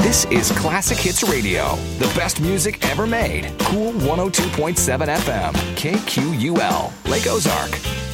This is Classic Hits Radio, the best music ever made. Cool 102.7 FM, KQUL, Lake Ozark.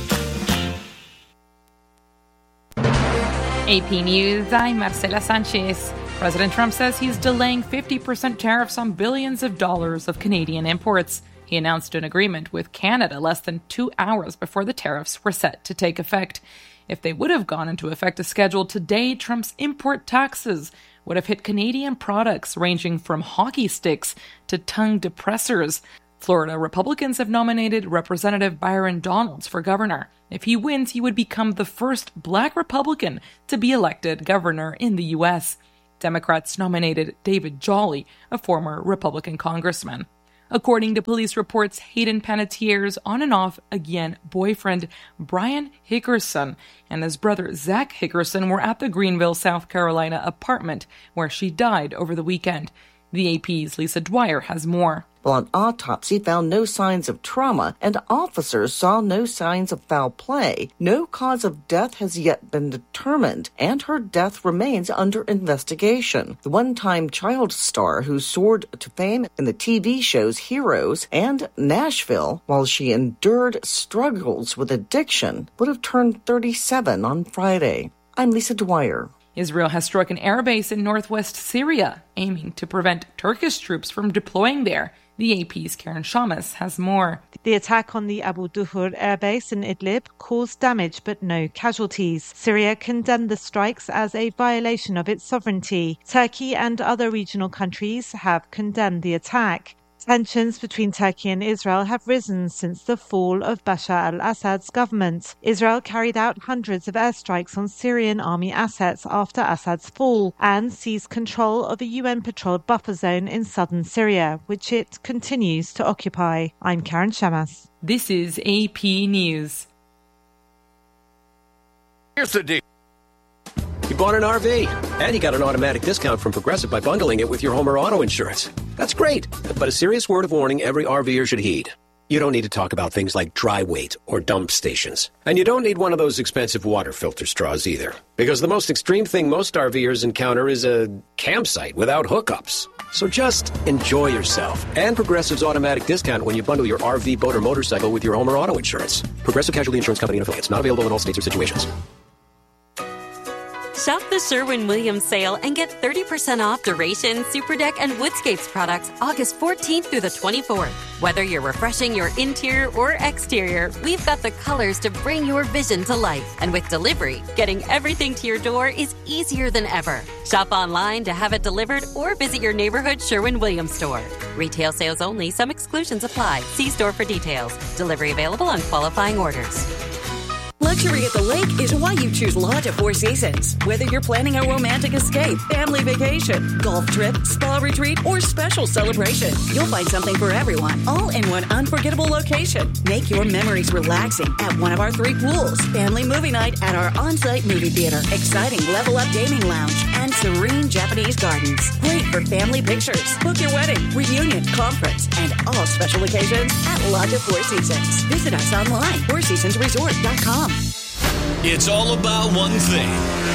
AP News, I'm Marcela Sanchez. President Trump says he's delaying 50% tariffs on billions of dollars of Canadian imports. He announced an agreement with Canada less than 2 hours before the tariffs were set to take effect. If they would have gone into effect as scheduled today, Trump's import taxes would have hit Canadian products ranging from hockey sticks to tongue depressors. Florida Republicans have nominated Representative Byron Donalds for governor. If he wins, he would become the first black Republican to be elected governor in the U.S. Democrats nominated David Jolly, a former Republican congressman. According to police reports, Hayden Panettiere's on-and-off again boyfriend, Brian Hickerson, and his brother, Zach Hickerson, were at the Greenville, South Carolina apartment where she died over the weekend. The AP's Lisa Dwyer has more. Well, an autopsy found no signs of trauma, and officers saw no signs of foul play. No cause of death has yet been determined, and her death remains under investigation. The one-time child star who soared to fame in the TV shows Heroes and Nashville, while she endured struggles with addiction, would have turned 37 on Friday. I'm Lisa Dwyer. Israel has struck an airbase in northwest Syria, aiming to prevent Turkish troops from deploying there. The AP's Karen Shamas has more. The attack on the Abu Duhur airbase in Idlib caused damage but no casualties. Syria condemned the strikes as a violation of its sovereignty. Turkey and other regional countries have condemned the attack. Tensions between Turkey and Israel have risen since the fall of Bashar al-Assad's government. Israel carried out hundreds of airstrikes on Syrian army assets after Assad's fall and seized control of a UN-patrolled buffer zone in southern Syria, which it continues to occupy. I'm Karen Shamas. This is AP News. Here's the deal. You bought an RV, and you got an automatic discount from Progressive by bundling it with your home or auto insurance. That's great, but a serious word of warning every RVer should heed. You don't need to talk about things like dry weight or dump stations. And you don't need one of those expensive water filter straws either, because the most extreme thing most RVers encounter is a campsite without hookups. So just enjoy yourself and Progressive's automatic discount when you bundle your RV, boat, or motorcycle with your home or auto insurance. Progressive Casualty Insurance Company and affiliates. Not available in all states or situations. Shop the Sherwin-Williams sale and get 30% off Duration, Superdeck, and Woodscapes products August 14th through the 24th. Whether you're refreshing your interior or exterior, we've got the colors to bring your vision to life. And with delivery, getting everything to your door is easier than ever. Shop online to have it delivered or visit your neighborhood Sherwin-Williams store. Retail sales only. Some exclusions apply. See store for details. Delivery available on qualifying orders. Luxury at the lake is why you choose Lodge at Four Seasons. Whether you're planning a romantic escape, family vacation, golf trip, spa retreat, or special celebration, you'll find something for everyone, all in one unforgettable location. Make your memories relaxing at one of our 3 pools, family movie night at our on-site movie theater, exciting level-up gaming lounge, and serene Japanese gardens. Great for family pictures. Book your wedding, reunion, conference, and all special occasions at Lodge at Four Seasons. Visit us online, fourseasonsresort.com. It's all about one thing.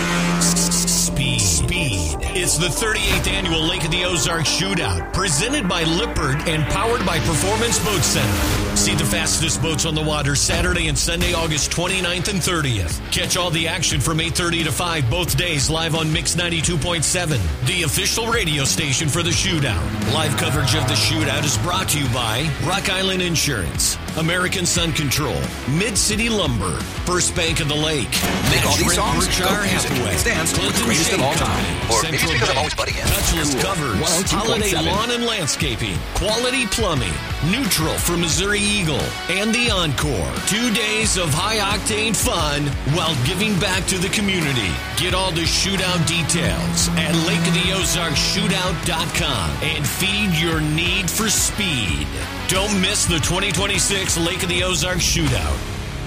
Speed. It's the 38th annual Lake of the Ozarks Shootout, presented by Lippert and powered by Performance Boat Center. See the fastest boats on the water Saturday and Sunday, August 29th and 30th. Catch all the action from 8:30 to 5 both days live on Mix 92.7, the official radio station for the Shootout. Live coverage of the Shootout is brought to you by Rock Island Insurance, American Sun Control, Mid-City Lumber, First Bank of the Lake, Make all these songs, Berkshire Hathaway, stands for the greatest of all time. Or maybe it's because I'm always buddy in. Touchless Covers, Holiday Lawn and Landscaping, Quality Plumbing, Neutral for Missouri Eagle, and The Encore. 2 days of high-octane fun while giving back to the community. Get all the shootout details at LakeOfTheOzarksShootout.com and feed your need for speed. Don't miss the 2026 Lake of the Ozarks Shootout.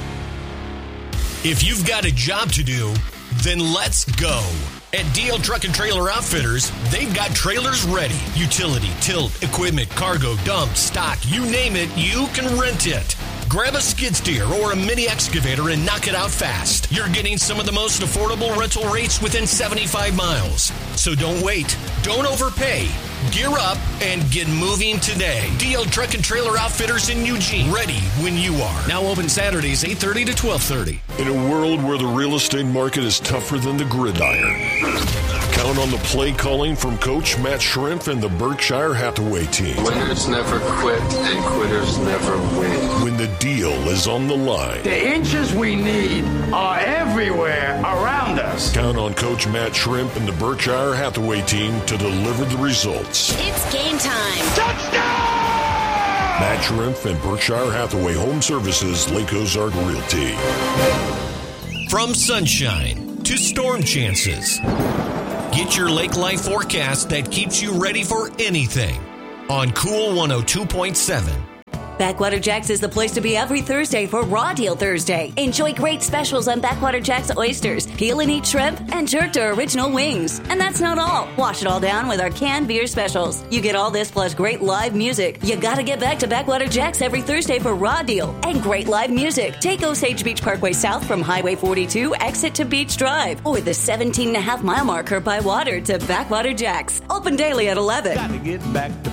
If you've got a job to do, then let's go. At DL Truck and Trailer Outfitters, they've got trailers ready. Utility, tilt, equipment, cargo, dump, stock, you name it, you can rent it. Grab a skid steer or a mini excavator and knock it out fast. You're getting some of the most affordable rental rates within 75 miles. So don't wait. Don't overpay. Gear up and get moving today. DL Truck and Trailer Outfitters in Eugene. Ready when you are. Now open Saturdays 8:30 to 12:30. In a world where the real estate market is tougher than the gridiron, count on the play calling from Coach Matt Shrimp and the Berkshire Hathaway team. Winners never quit and quitters never win. When the deal is on the line. The inches we need are everywhere around us. Count on Coach Matt Shrimp and the Berkshire Hathaway team to deliver the results. It's game time. Touchdown! Matt Shrimp and Berkshire Hathaway Home Services, Lake Ozark Realty. From sunshine to storm chances, get your lake life forecast that keeps you ready for anything on Cool 102.7. Backwater Jack's is the place to be every Thursday for Raw Deal Thursday. Enjoy great specials on Backwater Jack's oysters, peel and eat shrimp, and jerked or original wings. And that's not all. Wash it all down with our canned beer specials. You get all this plus great live music. You gotta get back to Backwater Jack's every Thursday for Raw Deal and great live music. Take Osage Beach Parkway south from Highway 42, exit to Beach Drive, or the 17.5-mile marker by water to Backwater Jack's. Open daily at 11. Gotta get back to